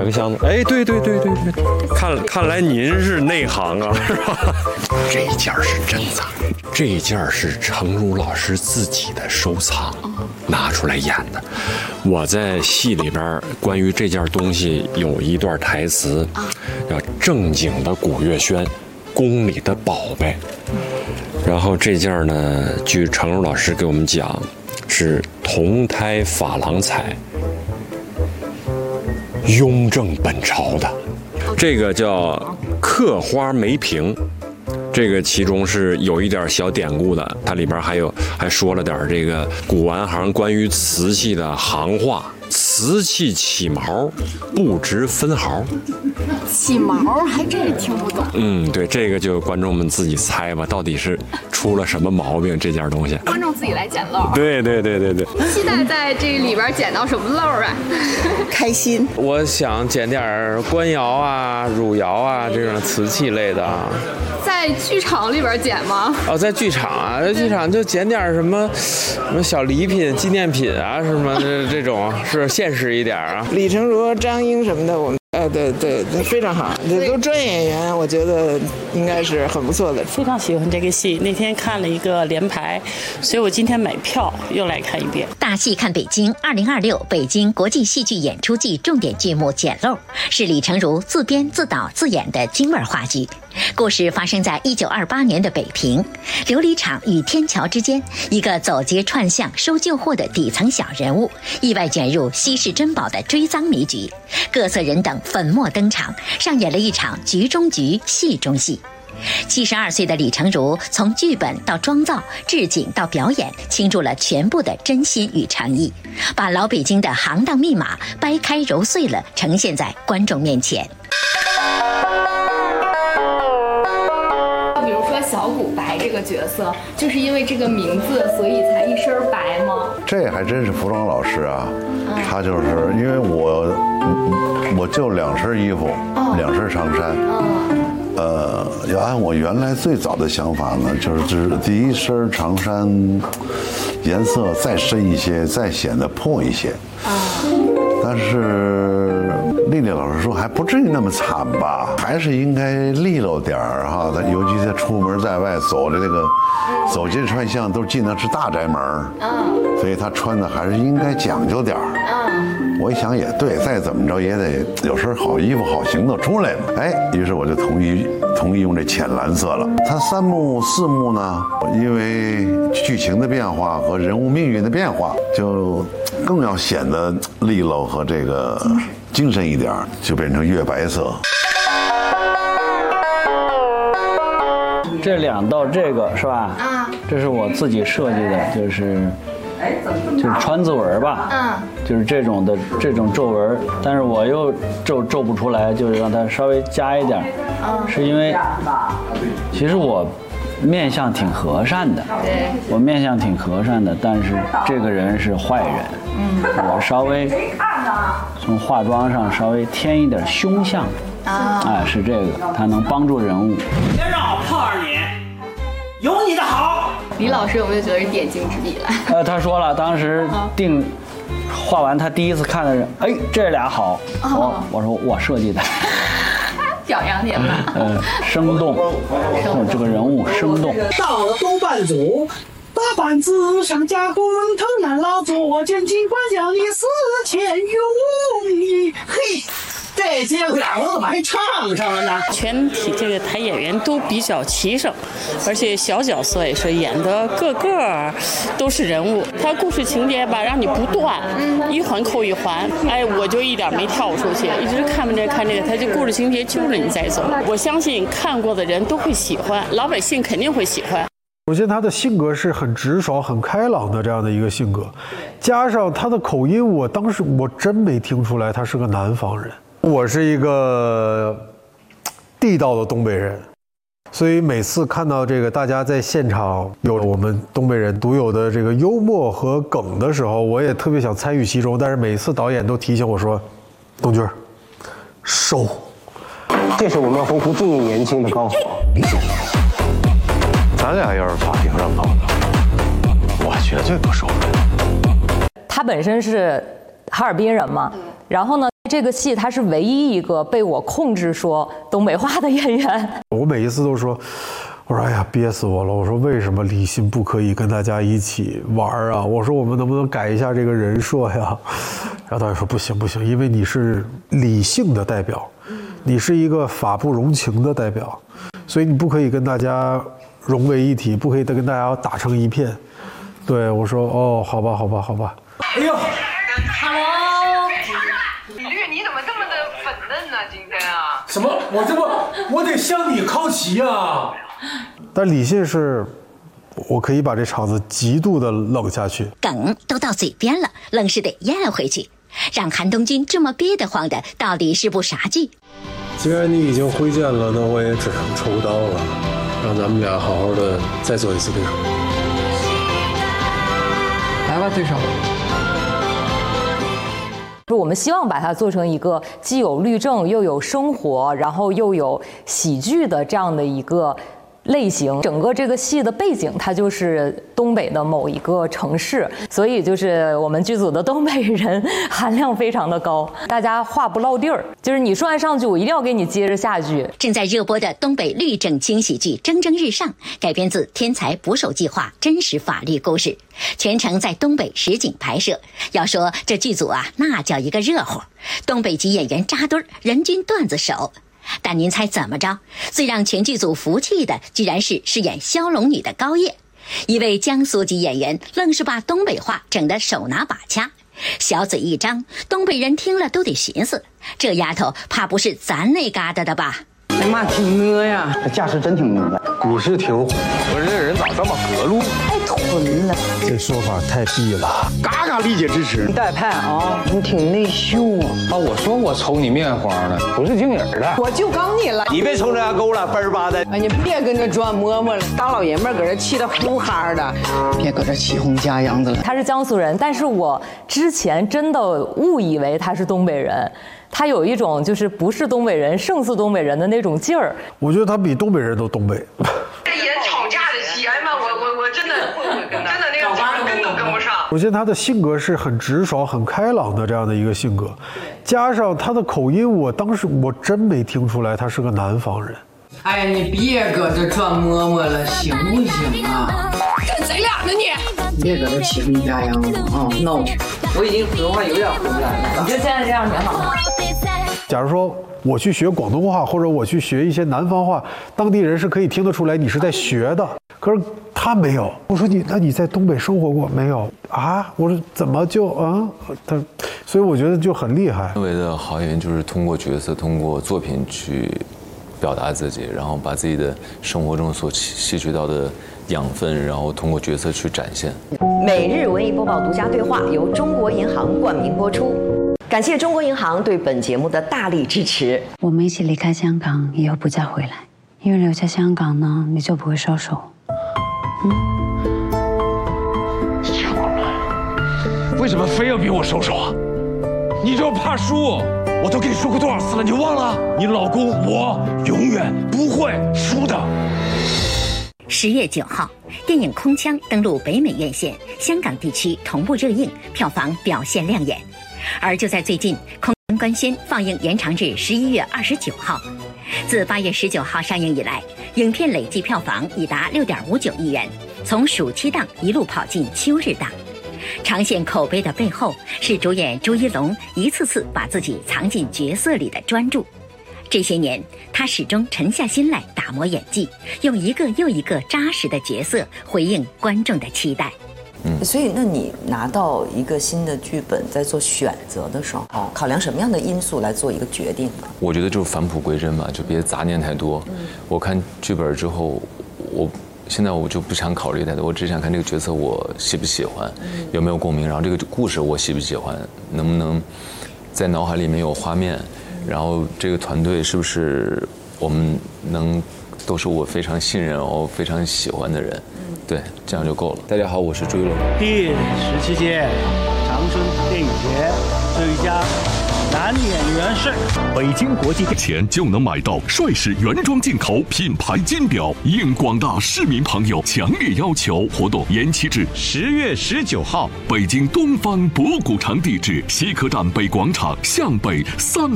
哪个箱子？哎，对，看来您是内行啊，是吧？这件是珍藏，这件是程如老师自己的收藏，拿出来演的。我在戏里边关于这件东西有一段台词，叫“正经的古月轩，宫里的宝贝”。然后这件呢，据程如老师给我们讲，是铜胎珐琅彩，雍正本朝的。这个叫刻花梅瓶，这个其中是有一点小典故的，它里边还说了点这个古玩行关于瓷器的行话。瓷器起毛不值分毫， 起毛还真是听不懂。 对，这个就观众们自己猜吧，到底是出了什么毛病这件东西？ 观众自己来捡漏。 对。 期待在这里边捡到什么漏啊？ 开心。 我想捡点官窑啊、汝窑啊这种瓷器类的啊。 在剧场里边捡吗？ 哦，在剧场啊，在剧场就捡点什么小礼品、纪念品啊什么的这种，是现实一点啊。 李成儒、张英什么的，我们对，非常好，这都专业演员，我觉得应该是很不错的。 非常喜欢这个戏，那天看了一个连排，所以我今天买票又来看一遍。 大戏看北京2026北京国际戏剧演出季重点剧目《捡漏》是李成儒自编自导自演的京味话剧。故事发生在1928年的北平，琉璃厂与天桥之间，一个走街串巷收旧货的底层小人物，意外卷入稀世珍宝的追赃迷局，各色人等粉墨登场，上演了一场局中局、戏中戏。72岁的李成儒从剧本到妆造、置景到表演，倾注了全部的真心与诚意，把老北京的行当密码掰开揉碎了，呈现在观众面前。 比如说小古白这个角色，就是因为这个名字，所以才一身白吗？ 这还真是服装老师啊，他就是因为我就2身衣服，2身长衫。要按我原来最早的想法呢，就是第一身长衫颜色再深一些，再显得破一些。但是丽丽老师说还不至于那么惨吧，还是应该利落点儿哈。他尤其他出门在外走的那个走街串巷都进的是大宅门，所以他穿的还是应该讲究点儿。我一想也对，再怎么着也得有身好衣服、好行头出来嘛。于是我就同意用这浅蓝色了。它3幕4幕呢，因为剧情的变化和人物命运的变化，就更要显得利落和这个精神一点，就变成月白色。 这2道这个是吧？这是我自己设计的，就是川字纹吧，就是这种皱纹，但是我又皱不出来，就是让它稍微加一点，是因为其实我面相挺和善的，但是这个人是坏人，我稍微从化妆上稍微添一点凶相，是这个，它能帮助人物。 别让我碰上你，有你的好。 李老师有没有觉得是点睛之笔来？ 他说了，当时画完，他第一次看的人，这俩好，我说我设计的。 表扬你了。 生动，这个人物生动。 到了东半组，大板子上加工，藤南老左肩尽管将你4000用意，嘿。这些俩我怎么还唱上了呢？ 全体这个台演员都比较齐整，而且小角色也是演的个都是人物。他故事情节吧，让你不断，一环扣一环。我就一点没跳出去，一直看这个，他这故事情节揪着你在走。我相信看过的人都会喜欢，老百姓肯定会喜欢。 首先，他的性格是很直爽、很开朗的这样的一个性格，加上他的口音，当时我真没听出来他是个南方人。我是一个地道的东北人，所以每次看到这个大家在现场有我们东北人独有的这个幽默和梗的时候，我也特别想参与其中，但是每次导演都提醒我说：“东军，收。” 这是我们鸿鹄最年轻的高手。 咱俩要是法庭上碰到，我绝对不收人。 他本身是哈尔滨人嘛，然后呢。 这个戏他是唯一一个被我控制说东北话的演员。 我每一次都说，我说哎呀憋死我了，我说为什么李信不可以跟大家一起玩啊？我说我们能不能改一下这个人设呀？然后导演说不行不行，因为你是理性的代表，你是一个法不容情的代表，所以你不可以跟大家融为一体，不可以跟大家打成一片。对我说哦，好吧好吧好吧。 哎呦 ，Hello， 李律，你怎么这么的粉嫩呢？今天啊？ 什么？我得向你靠齐啊！ 但李信是，我可以把这场子极度的冷下去。 梗都到嘴边了，愣是得咽回去。让韩东君这么憋得慌的，到底是部啥剧？ 既然你已经挥剑了，那我也只能抽刀了。让咱们俩好好的再做一次对手。 来吧，对手。我们希望把它做成一个既有律政又有生活，然后又有喜剧的这样的一个类型。整个这个戏的背景它就是东北的某一个城市，所以就是我们剧组的东北人含量非常的高，大家话不落地儿，就是你说完上句我一定要给你接着下句。 正在热播的东北律政轻喜剧《蒸蒸日上》改编自天才捕手计划真实法律故事，全程在东北实景拍摄。要说这剧组啊，那叫一个热乎，东北籍演员扎堆儿，人均段子手。但您猜怎么着？最让全剧组服气的，居然是饰演骁龙女的高叶，一位江苏籍演员，愣是把东北话整得手拿把掐，小嘴一张，东北人听了都得寻思，这丫头怕不是咱那旮瘩的吧？ 哎妈，挺呢呀，这架势真挺呢的， 股市挺火。我说这人咋这么合路？ 太囤了， 这说法太逼了， 嘎嘎理解支持。你带派啊，你挺内秀啊。 啊，我说我瞅你面黄的，不是听人的。 我就刚你了， 你别瞅这牙沟了，奔儿巴的。 哎，你别跟这转磨磨了，大老爷们搁这气得呼哈的，别搁这起哄加秧子了。 他是江苏人，但是我之前真的误以为他是东北人。他有一种就是不是东北人胜似东北人的那种劲儿。 我觉得他比东北人都东北。 演吵架的戏，哎妈，我真的那个脚跟都跟不上。 首先他的性格是很直爽、很开朗的这样的一个性格，加上他的口音，我当时我真没听出来他是个南方人。 哎呀，你别搁这转磨磨了，行不行啊？ 跟谁俩呢你？ 别搁这起哄加秧子啊！闹去！ 我已经普通话有点回不来了。 你就现在这样挺好。 假如说我去学广东话，或者我去学一些南方话，当地人是可以听得出来你是在学的。可是他没有。我说那你在东北生活过没有啊？我说怎么就啊？所以我觉得就很厉害。 认为的好演员就是通过角色、通过作品去表达自己，然后把自己的生活中所吸取到的养分，然后通过角色去展现。 每日文艺播报独家对话由中国银行冠名播出，感谢中国银行对本节目的大力支持。 我们一起离开香港，以后不再回来，因为留在香港呢，你就不会收手。 巧了，为什么非要逼我收手啊？你就怕输？我都跟你说过多少次了，你忘了？你老公我永远不会输的。 10月9号，电影《空腔》登陆北美院线，香港地区同步热映，票房表现亮眼。而就在最近，空腔官宣放映延长至11月29号。自8月19号上映以来，影片累计票房已达6.59亿元，从暑期档一路跑进秋日档。长线口碑的背后，是主演朱一龙一次次把自己藏进角色里的专注。这些年，他始终沉下心来打磨演技，用一个又一个扎实的角色回应观众的期待。 所以，那你拿到一个新的剧本，在做选择的时候，考量什么样的因素来做一个决定呢？ 我觉得就返璞归真吧，就别杂念太多。我看剧本之后，现在我就不想考虑太多，我只想看这个角色我喜不喜欢，有没有共鸣，然后这个故事我喜不喜欢，能不能在脑海里面有画面，然后这个团队是不是我们都是我非常信任我非常喜欢的人，对，这样就够了。大家好，我是朱一龙。 第17届长春电影节最佳难免原是。北京国际钱就能买到帅士原装进口品牌金表，应广大市民朋友强烈要求，活动延期至 10月19号。 北京东方博古城地址：西客站北广场向北3